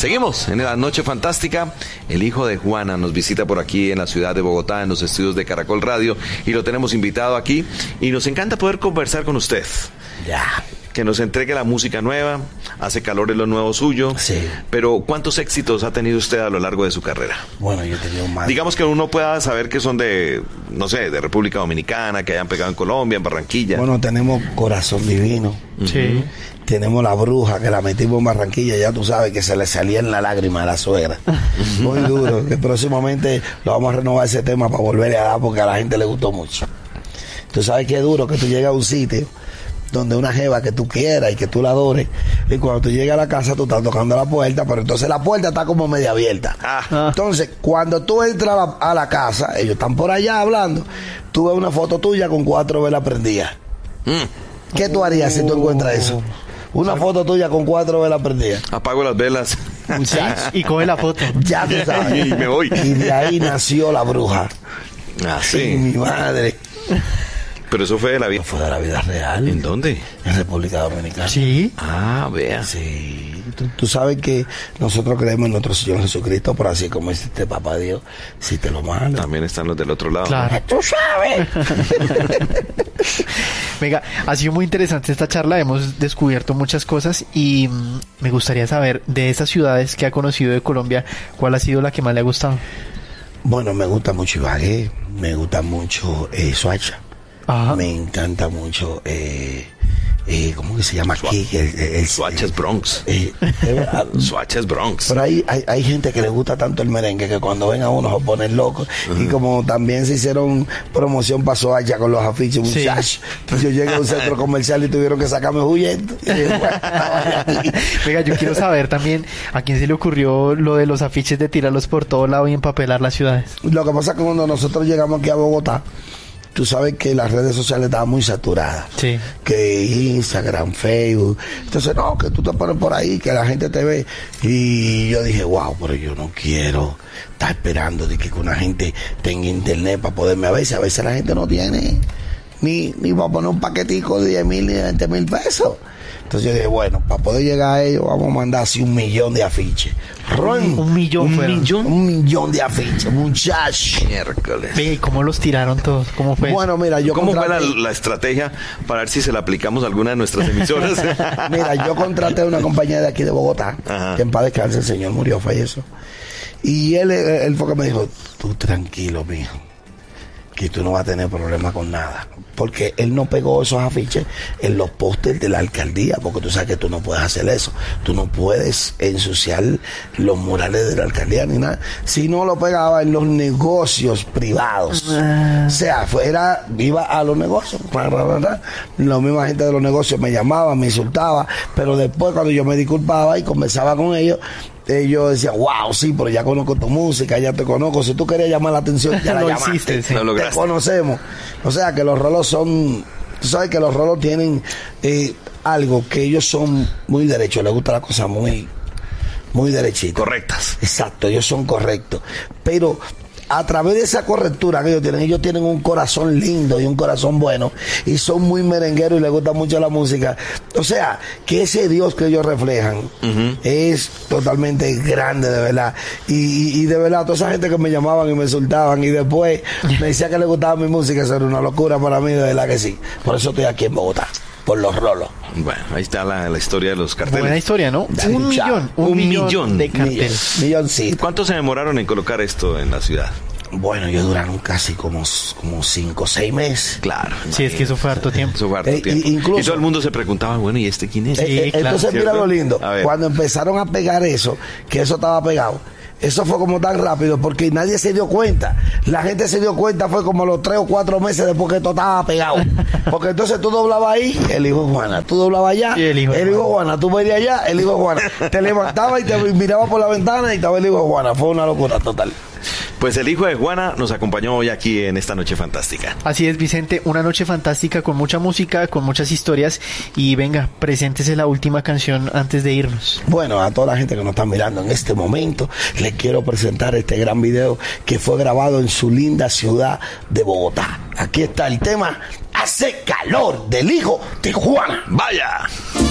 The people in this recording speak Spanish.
Seguimos en la Noche Fantástica. El hijo de Juana nos visita por aquí en la ciudad de Bogotá, en los estudios de Caracol Radio, y lo tenemos invitado aquí. Y nos encanta poder conversar con usted. Ya. Que nos entregue la música nueva. Hace calor en lo nuevo suyo. Sí. Pero ¿cuántos éxitos ha tenido usted a lo largo de su carrera? Bueno, yo he tenido más. Digamos que uno pueda saber que son de, no sé, de República Dominicana, que hayan pegado en Colombia, en Barranquilla. Bueno, tenemos Corazón Divino. Sí. Tenemos La Bruja, que la metimos en Barranquilla, ya tú sabes que se le salía en la lágrima a la suegra. Muy duro, que próximamente lo vamos a renovar ese tema para volverle a dar porque a la gente le gustó mucho. Tú sabes que es duro que tú llegas a un sitio donde una jeva que tú quieras y que tú la adores, y cuando tú llegas a la casa tú estás tocando la puerta, pero entonces la puerta está como media abierta. Entonces, cuando tú entras a la casa, ellos están por allá hablando, tú ves una foto tuya con 4 velas prendidas. ¿Qué tú harías si tú encuentras eso? Una foto tuya con 4 velas prendidas. Apago las velas. Y coge la foto. Ya tú sabes. Y me voy. Y de ahí nació La Bruja. Ah, Y sí. mi madre. Pero eso fue de la vida. Fue de la vida real. ¿En dónde? En República Dominicana. Sí. Ah, vea. Sí. Tú sabes que nosotros creemos en nuestro Señor Jesucristo, por así como existe Papá Dios, si te lo manda. También están los del otro lado. Claro. Tú sabes. Venga, ha sido muy interesante esta charla, hemos descubierto muchas cosas y me gustaría saber de esas ciudades que ha conocido de Colombia, ¿cuál ha sido la que más le ha gustado? Bueno, me gusta mucho Ibagué, me gusta mucho Soacha, Ajá. me encanta mucho, ¿cómo que se llama aquí? Soacha es Bronx. Soacha es Bronx. Pero hay gente que le gusta tanto el merengue que cuando ven a uno se ponen locos. Y como también se hicieron promoción para Soacha con los afiches, muchachos. Entonces yo llegué a un centro comercial y tuvieron que sacarme huyendo. Y dije, bueno, Venga, yo quiero saber también a quién se le ocurrió lo de los afiches de tirarlos por todo lado y empapelar las ciudades. lo que pasa es que cuando nosotros llegamos aquí a Bogotá, tú sabes que las redes sociales estaban muy saturadas. Sí. Que Instagram, Facebook. Entonces, no, que tú te pones por ahí, que la gente te ve. Y yo dije, wow, pero yo no quiero estar esperando de que una gente tenga internet para poderme ver. A veces la gente no tiene ni para poner un paquetico de 10,000 ni de 20,000 pesos. Entonces yo dije, bueno, para poder llegar a ellos vamos a mandar así 1,000,000 de afiches. Un millón fueron. 1,000,000 de afiches, muchachos. Miércoles. Venga, ¿y cómo los tiraron todos? ¿Cómo fue? Bueno, mira, yo ¿Cómo fue contraté- la estrategia para ver si se la aplicamos a alguna de nuestras emisoras? Mira, yo contraté a una compañía de aquí de Bogotá, Ajá. que en paz descanse, el señor murió, falleció. Y él fue que me dijo, tú tranquilo, mijo, que tú no vas a tener problema con nada. Porque él no pegó esos afiches en los pósters de la alcaldía, porque tú sabes que tú no puedes hacer eso. Tú no puedes ensuciar los murales de la alcaldía ni nada. Si no lo pegaba en los negocios privados. O sea, iba a los negocios. La misma gente de los negocios me llamaba, me insultaba, pero después cuando yo me disculpaba y conversaba con ellos decían, wow, sí, pero ya conozco tu música, ya te conozco. Si tú querías llamar la atención, ya la Lo llamaste. hiciste, sí. Lo Te lograste. conocemos. O sea que los rolos son, tú sabes que los rolos tienen algo que ellos son muy derechos, les gusta la cosa muy derechita. Correctas. Exacto, ellos son correctos. Pero a través de esa correctura que ellos tienen un corazón lindo y un corazón bueno, y son muy merengueros y les gusta mucho la música. O sea, que ese Dios que ellos reflejan es totalmente grande, de verdad. Y de verdad, toda esa gente que me llamaban y me insultaban y después me decía que les gustaba mi música, eso era una locura para mí, de verdad que sí. Por eso estoy aquí en Bogotá, por los rolos. Bueno, ahí está la historia de los carteles. Buena historia, ¿no? Dale, Un chao. millón. Un Un millón millón. de carteles. Milloncito. ¿Cuánto se demoraron en colocar esto en la ciudad? Bueno, ellos duraron casi como 5 o 6 meses. Claro. Sí, es que eso fue harto tiempo. Eso fue harto tiempo. incluso- Y todo el mundo se preguntaba, bueno, ¿y este quién es? Sí, claro. Entonces mira ¿Cierto? lo lindo, A ver. cuando empezaron a pegar eso, que eso estaba pegado, eso fue como tan rápido porque nadie se dio cuenta. La gente se dio cuenta fue como los 3 o 4 meses después que esto estaba pegado. Porque entonces tú doblabas ahí, el hijo de Juana, tú doblabas allá, Y el hijo de de Juana, tú venías allá, el hijo de Juana. Te levantabas y te mirabas por la ventana y estaba el hijo de Juana. Fue una locura total. Pues el hijo de Juana nos acompañó hoy aquí en esta noche fantástica. Así es, Vicente, una noche fantástica con mucha música, con muchas historias y venga, preséntese la última canción antes de irnos. Bueno, a toda la gente que nos está mirando en este momento, les quiero presentar este gran video que fue grabado en su linda ciudad de Bogotá. Aquí está el tema Hace Calor, del hijo de Juana. ¡Vaya!